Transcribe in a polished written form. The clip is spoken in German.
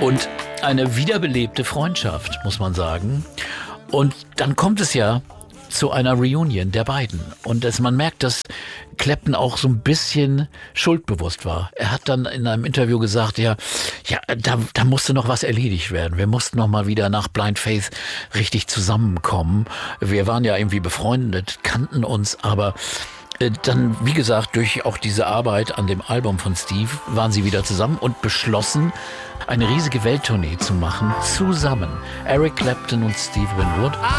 Und eine wiederbelebte Freundschaft, muss man sagen. Und dann kommt es ja zu einer Reunion der beiden. Und man merkt, dass Clapton auch so ein bisschen schuldbewusst war. Er hat dann in einem Interview gesagt, da musste noch was erledigt werden. Wir mussten noch mal wieder nach Blind Faith richtig zusammenkommen. Wir waren ja irgendwie befreundet, kannten uns, aber dann, wie gesagt, durch auch diese Arbeit an dem Album von Steve waren sie wieder zusammen und beschlossen, eine riesige Welttournee zu machen, zusammen. Eric Clapton und Steve Winwood.